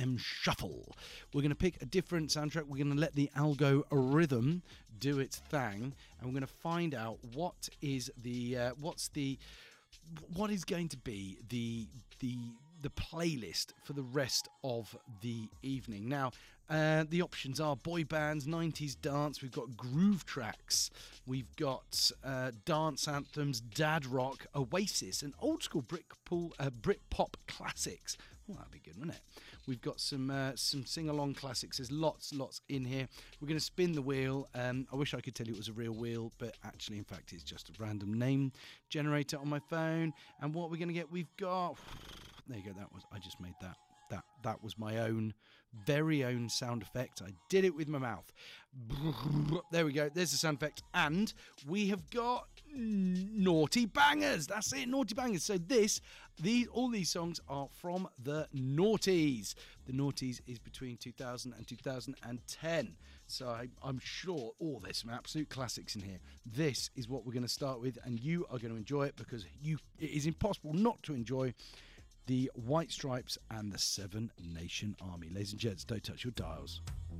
FM Shuffle. We're going to pick a different soundtrack. We're going to let the algorithm do its thing, and we're going to find out what is going to be the playlist for the rest of the evening. Now, the options are boy bands, 90s dance, we've got groove tracks, we've got dance anthems, dad rock, Oasis, and old school Britpop classics. Well, that'd be good, wouldn't it? We've got some sing-along classics. There's lots in here. We're going to spin the wheel. I wish I could tell you it was a real wheel, but actually, in fact, it's just a random name generator on my phone. And what we're going to get, we've got... There you go. I just made that. That was my very own sound effect. I did it with my mouth. There we go. There's the sound effect. And we have got Naughty Bangers. That's it, Naughty Bangers. So all these songs are from the Naughties. The Naughties is between 2000 and 2010. So I'm sure, there's some absolute classics in here. This is what we're going to start with, and you are going to enjoy it because it is impossible not to enjoy the White Stripes and the Seven Nation Army. Ladies and gents, don't touch your dials.